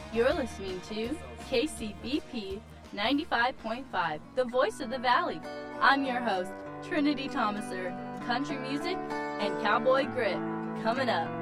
You're listening to KCBP 95.5, the voice of the Valley. I'm your host, Trinity Thomaser. Country music and cowboy grit coming up.